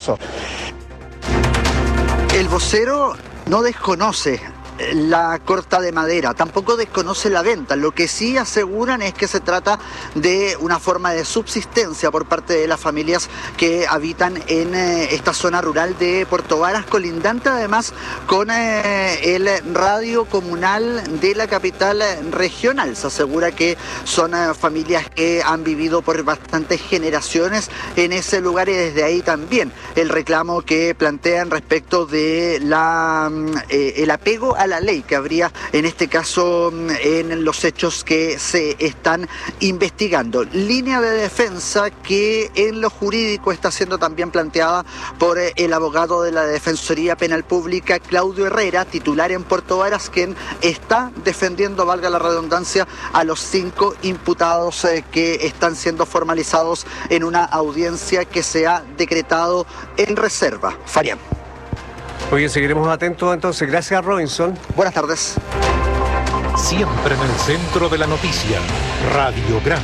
pasó. El vocero no desconoce la corta de madera, tampoco desconoce la venta. Lo que sí aseguran es que se trata de una forma de subsistencia por parte de las familias que habitan en esta zona rural de Puerto Varas, colindante además con el radio comunal de la capital regional. Se asegura que son familias que han vivido por bastantes generaciones en ese lugar, y desde ahí también el reclamo que plantean respecto de el apego a la ley que habría en este caso en los hechos que se están investigando. Línea de defensa que en lo jurídico está siendo también planteada por el abogado de la Defensoría Penal Pública, Claudio Herrera, titular en Puerto Varas, quien está defendiendo, valga la redundancia, a los 5 imputados que están siendo formalizados en una audiencia que se ha decretado en reserva. Farián. Oye, seguiremos atentos entonces. Gracias, Robinson. Buenas tardes. Siempre en el centro de la noticia, Radiograma.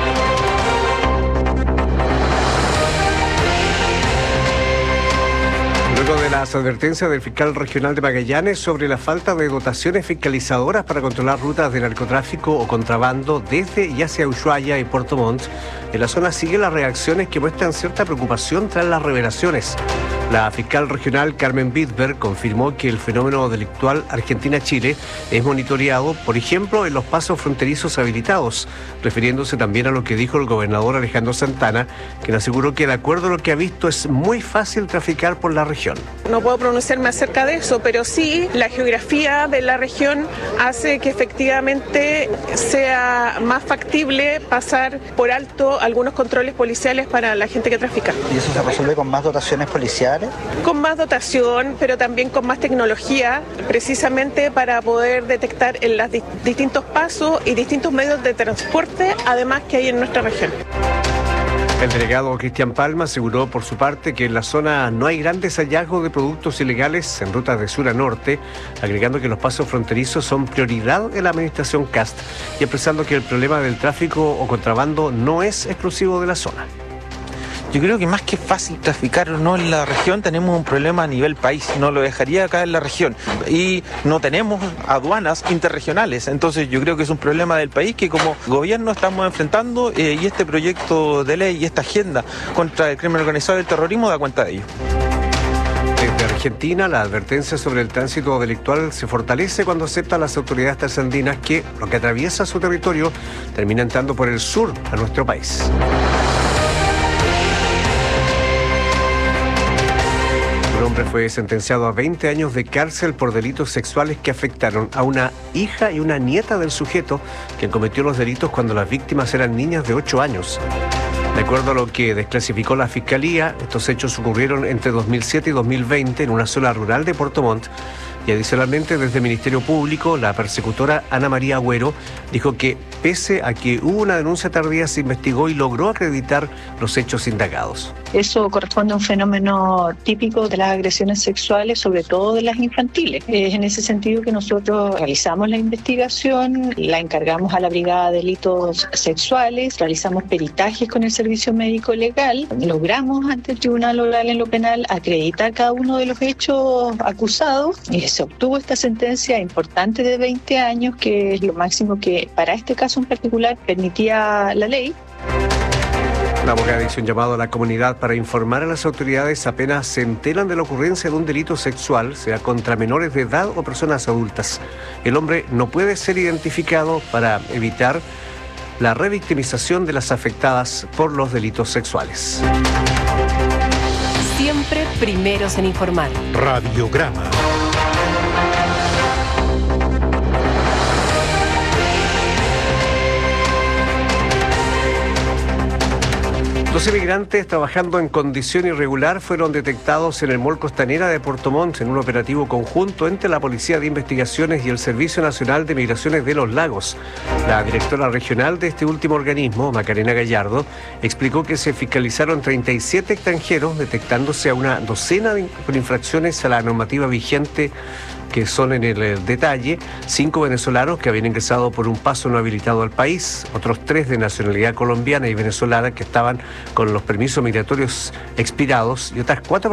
Luego de las advertencias del fiscal regional de Magallanes sobre la falta de dotaciones fiscalizadoras para controlar rutas de narcotráfico o contrabando desde y hacia Ushuaia y Puerto Montt, en la zona siguen las reacciones que muestran cierta preocupación tras las revelaciones. La fiscal regional Carmen Bidberg confirmó que el fenómeno delictual Argentina-Chile es monitoreado, por ejemplo, en los pasos fronterizos habilitados, refiriéndose también a lo que dijo el gobernador Alejandro Santana, quien aseguró que de acuerdo a lo que ha visto es muy fácil traficar por la región. No puedo pronunciarme acerca de eso, pero sí la geografía de la región hace que efectivamente sea más factible pasar por alto algunos controles policiales para la gente que trafica. ¿Y eso se resuelve con más dotaciones policiales? Con más dotación, pero también con más tecnología, precisamente para poder detectar en los distintos pasos y distintos medios de transporte, además que hay en nuestra región. El delegado Cristian Palma aseguró por su parte que en la zona no hay grandes hallazgos de productos ilegales en rutas de sur a norte, agregando que los pasos fronterizos son prioridad en la administración Kast y expresando que el problema del tráfico o contrabando no es exclusivo de la zona. Yo creo que más que fácil traficar o no en la región, tenemos un problema a nivel país. No lo dejaría acá en la región. Y no tenemos aduanas interregionales. Entonces yo creo que es un problema del país que como gobierno estamos enfrentando y este proyecto de ley y esta agenda contra el crimen organizado y el terrorismo da cuenta de ello. Desde Argentina, la advertencia sobre el tránsito delictual se fortalece cuando aceptan las autoridades trasandinnas que lo que atraviesa su territorio termina entrando por el sur a nuestro país. Un hombre fue sentenciado a 20 años de cárcel por delitos sexuales que afectaron a una hija y una nieta del sujeto, quien cometió los delitos cuando las víctimas eran niñas de 8 años. De acuerdo a lo que desclasificó la Fiscalía, estos hechos ocurrieron entre 2007 y 2020 en una zona rural de Puerto Montt. Y adicionalmente, desde el Ministerio Público, la persecutora Ana María Agüero dijo que, pese a que hubo una denuncia tardía, se investigó y logró acreditar los hechos indagados. Eso corresponde a un fenómeno típico de las agresiones sexuales, sobre todo de las infantiles. Es en ese sentido que nosotros realizamos la investigación, la encargamos a la Brigada de Delitos Sexuales, realizamos peritajes con el Servicio Médico Legal, logramos ante el Tribunal Oral en lo Penal acreditar cada uno de los hechos acusados y se obtuvo esta sentencia importante de 20 años, que es lo máximo que para este caso en particular permitía la ley. La abogada hizo un llamado a la comunidad para informar a las autoridades apenas se enteran de la ocurrencia de un delito sexual, sea contra menores de edad o personas adultas. El hombre no puede ser identificado para evitar la revictimización de las afectadas por los delitos sexuales. Siempre primeros en informar. Radiograma. Dos inmigrantes trabajando en condición irregular fueron detectados en el Mall Costanera de Puerto Montt en un operativo conjunto entre la Policía de Investigaciones y el Servicio Nacional de Migraciones de los Lagos. La directora regional de este último organismo, Macarena Gallardo, explicó que se fiscalizaron 37 extranjeros, detectándose a una docena con infracciones a la normativa vigente, que son en el detalle 5 venezolanos que habían ingresado por un paso no habilitado al país, otros 3 de nacionalidad colombiana y venezolana que estaban con los permisos migratorios expirados y otras 4